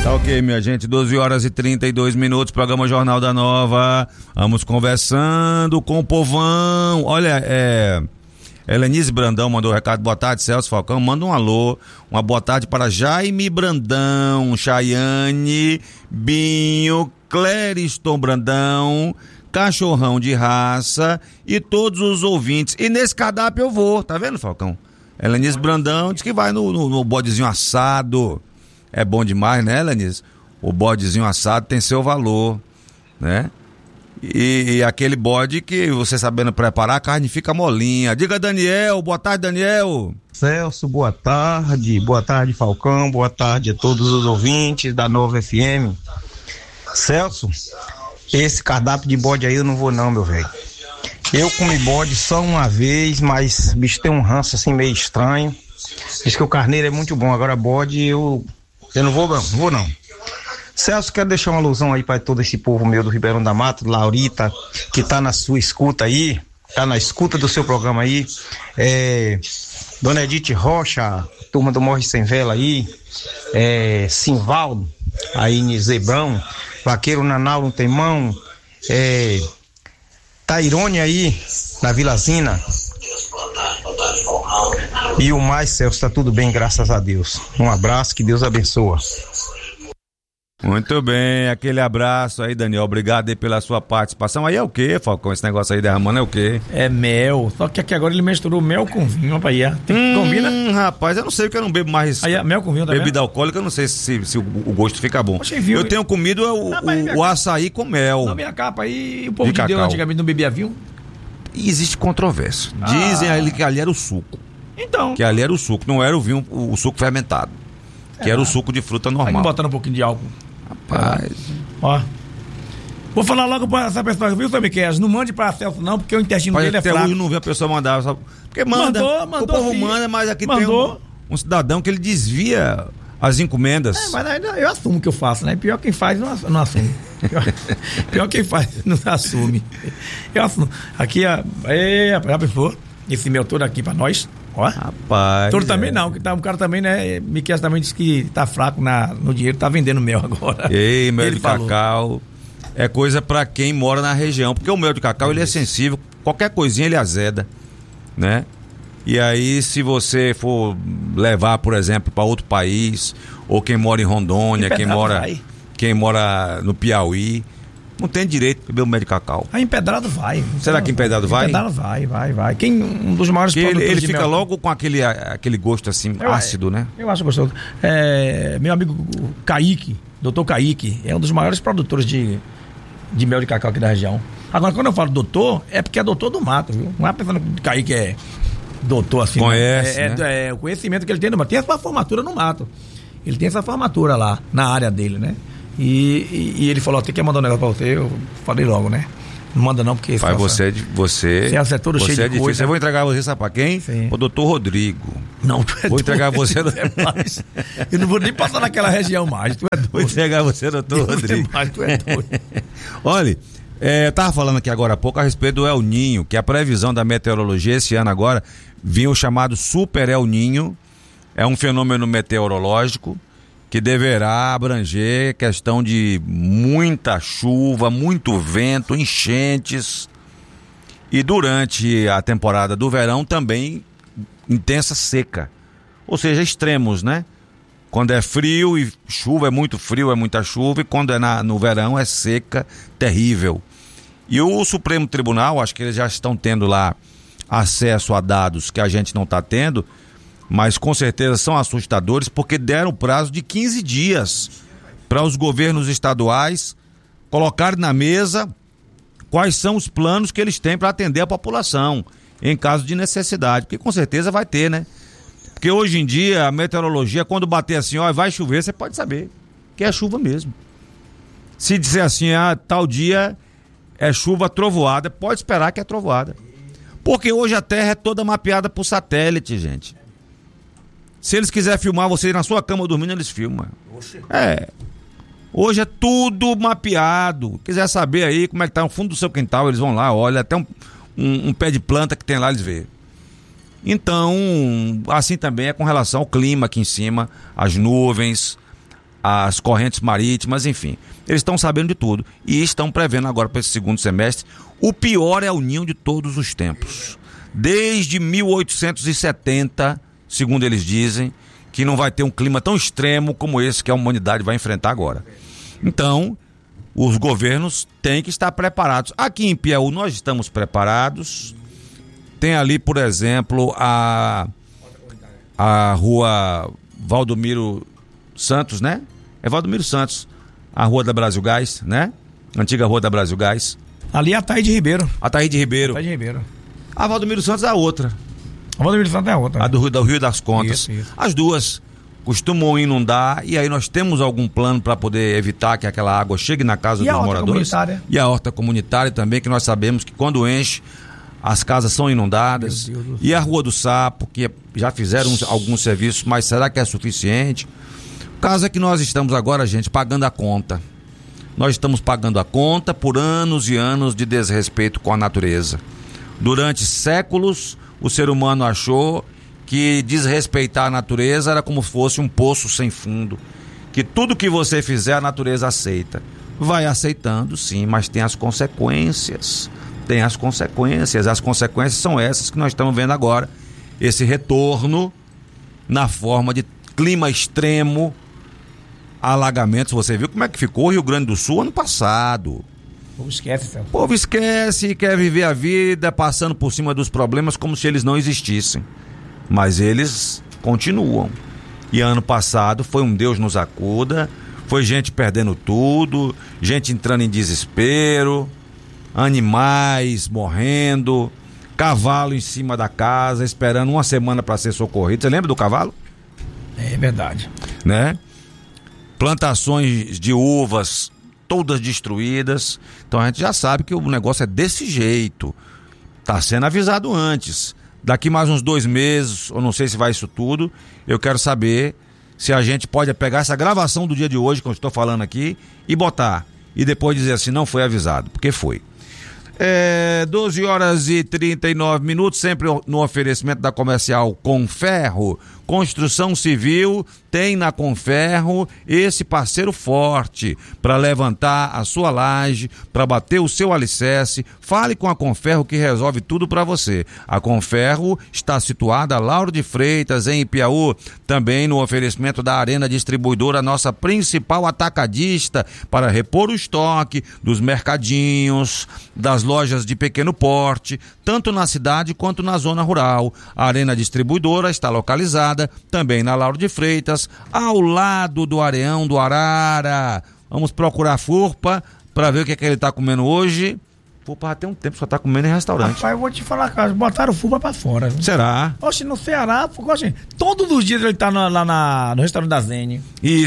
Tá ok, minha gente, 12 horas e 32 minutos, programa Jornal da Nova. Vamos conversando com o povão. Olha, Helenise Brandão mandou um recado. Boa tarde, Celso Falcão. Manda um alô, uma boa tarde para Jaime Brandão, Chayane, Binho, Clériston Brandão, Cachorrão de Raça e todos os ouvintes. E nesse cardápio eu vou, tá vendo, Falcão? Helenise Brandão diz que vai no bodezinho assado. É bom demais, né, Helenise? O bodezinho assado tem seu valor, né? E aquele bode que você sabendo preparar, a carne fica molinha. Diga, Daniel. Boa tarde, Daniel. Celso, boa tarde. Boa tarde, Falcão. Boa tarde a todos os ouvintes da Nova FM. Celso, esse cardápio de bode aí eu não vou não, meu velho. Eu comi bode só uma vez, mas bicho tem um ranço assim meio estranho. Diz que o carneiro é muito bom, agora bode eu não vou não. Celso, quero deixar uma alusão aí para todo esse povo meu do Ribeirão da Mata, Laurita, que tá na sua escuta aí, tá na escuta do seu programa aí, Dona Edith Rocha, turma do Morre Sem Vela aí, Simvaldo, aí Nizebrão, Vaqueiro Nanau no Temão, Tairone aí, na Vilazina. E o mais, Celso, tá tudo bem, graças a Deus. Um abraço, que Deus abençoa. Muito bem, aquele abraço aí, Daniel. Obrigado aí pela sua participação. Aí é o quê, Falcão? Esse negócio aí derramando é o quê? É mel. Só que aqui agora ele misturou mel com vinho, rapaz. Combina? Rapaz, eu não sei porque eu não bebo mais. Aí, mel com vinho, tá bebida alcoólica, eu não sei se o gosto fica bom. Poxa, vinho, eu tenho comido o açaí com mel. Na minha capa aí, o povo de Deus antigamente não bebia vinho? E existe controvérsia. Dizem ali que ali era o suco. Então. Que ali era o suco, não era o vinho, o suco fermentado. Que era o suco de fruta normal. Aí botando um pouquinho de álcool. Rapaz. Ó. Vou falar logo pra essa pessoa, viu, Miquel? Não mande pra Celso não, porque o intestino dele é fraco. Até hoje não vi a pessoa mandar. Sabe? Porque mandou, o povo sim. Manda, mas aqui tem um cidadão que ele desvia as encomendas. Mas eu assumo que eu faço, né? Pior quem faz não assume. Pior quem faz não assume. Eu assumo. Aqui, já pensou? Esse meu todo aqui pra nós. Ó. Rapaz. Todo também não, que o cara também, né? Miquel também disse que tá fraco no dinheiro, tá vendendo mel agora. Ei, mel de cacau é coisa pra quem mora na região, porque o mel de cacau ele é sensível, qualquer coisinha ele azeda, né? E aí se você for levar, por exemplo, pra outro país, ou quem mora em Rondônia, quem mora no Piauí, não tem direito de beber o mel de cacau. Aí Empedrado vai. Será que Empedrado vai? Empedrado vai. Quem um dos maiores produtores ele de fica mel, aquele gosto assim, ácido, né? Eu acho gostoso. Meu amigo Kaique, doutor Kaique, é um dos maiores produtores de mel de cacau aqui da região. Agora, quando eu falo doutor, é porque é doutor do mato, viu? Não é pensando que Kaique é doutor assim. Conhece, né? O conhecimento que ele tem no mato. Tem essa formatura no mato. Ele tem essa formatura lá, na área dele, né? E ele falou, tem que mandar um negócio pra você. Eu falei logo, né? Não manda não, porque... Pai, você é todo cheio de difícil. coisa. Eu vou entregar você, sabe pra quem? Sim. O doutor Rodrigo. Não, tu é Vou entregar você... Eu não vou nem passar naquela região mais, tu é doido. Vou entregar você, doutor Rodrigo. Tu é doido. Olha, eu tava falando aqui agora há pouco a respeito do El Ninho, que a previsão da meteorologia esse ano agora vinha o chamado Super El Ninho. É um fenômeno meteorológico que deverá abranger questão de muita chuva, muito vento, enchentes e durante a temporada do verão também intensa seca, ou seja, extremos, né? Quando é frio e chuva é muito frio, é muita chuva, e quando é no verão é seca, terrível. E o Supremo Tribunal, acho que eles já estão tendo lá acesso a dados que a gente não está tendo, mas com certeza são assustadores, porque deram prazo de 15 dias para os governos estaduais colocarem na mesa quais são os planos que eles têm para atender a população em caso de necessidade, porque com certeza vai ter, né? Porque hoje em dia a meteorologia, quando bater assim, ó, vai chover, você pode saber que é chuva mesmo. Se disser assim, tal dia é chuva trovoada, pode esperar que é trovoada, porque hoje a Terra é toda mapeada por satélite, gente. Se eles quiserem filmar você na sua cama dormindo, eles filmam. Hoje é tudo mapeado. Quiser saber aí como é que tá no fundo do seu quintal, eles vão lá, olha, até um pé de planta que tem lá, eles vê. Então, assim também é com relação ao clima aqui em cima, as nuvens, as correntes marítimas, enfim. Eles estão sabendo de tudo e estão prevendo agora para esse segundo semestre o pior El Ninho de todos os tempos. Desde 1870, segundo eles dizem, que não vai ter um clima tão extremo como esse que a humanidade vai enfrentar agora. Então, os governos têm que estar preparados. Aqui em Piauí nós estamos preparados. Tem ali, por exemplo, a rua Valdomiro Santos, né? É Valdomiro Santos, a rua da Brasil Gás, né? Antiga rua da Brasil Gás. Ali é a Taíde Ribeiro. A Taíde Ribeiro. A Valdomiro Santos é a outra. A Valdomiro Santos é a outra. A do Rio das Contas. Isso. As duas costumam inundar e aí nós temos algum plano para poder evitar que aquela água chegue na casa dos moradores. E a horta comunitária também, que nós sabemos que quando enche as casas são inundadas. E a Rua do Sapo, que já fizeram alguns serviços, mas será que é suficiente? O caso é que nós estamos agora, gente, pagando a conta. Nós estamos pagando a conta por anos e anos de desrespeito com a natureza. Durante séculos, o ser humano achou que desrespeitar a natureza era como se fosse um poço sem fundo, que tudo que você fizer a natureza aceita. Vai aceitando, sim, mas tem as consequências. As consequências são essas que nós estamos vendo agora, esse retorno na forma de clima extremo, alagamentos. Você viu como é que ficou o Rio Grande do Sul ano passado? O povo esquece, Celso. O povo esquece e quer viver a vida passando por cima dos problemas como se eles não existissem. Mas eles continuam. E ano passado foi um Deus nos acuda, foi gente perdendo tudo, gente entrando em desespero, animais morrendo, cavalo em cima da casa, esperando uma semana para ser socorrido. Você lembra do cavalo? É verdade. Né? Plantações de uvas todas destruídas. Então a gente já sabe que o negócio é desse jeito. Tá sendo avisado antes. Daqui mais uns 2 meses, ou não sei se vai isso tudo, eu quero saber se a gente pode pegar essa gravação do dia de hoje, que eu estou falando aqui, e botar. E depois dizer assim, não foi avisado, porque foi. 12h39, sempre no oferecimento da Comercial Conferro. Construção civil tem na Conferro esse parceiro forte para levantar a sua laje, para bater o seu alicerce. Fale com a Conferro que resolve tudo para você. A Conferro está situada Lauro de Freitas, em Ipiaú, também no oferecimento da Arena Distribuidora, nossa principal atacadista, para repor o estoque dos mercadinhos, das lojas de pequeno porte, tanto na cidade quanto na zona rural. A Arena Distribuidora está localizada também na Lauro de Freitas, ao lado do Areão do Arara. Vamos procurar Furpa para ver o que é que ele está comendo hoje. Furpa já tem um tempo que só está comendo em restaurante. Rapaz, eu vou te falar, cara, botaram o Furpa para fora. Viu? Será? Oxe, no Ceará, todos os dias ele está lá no restaurante da Zene. Isso.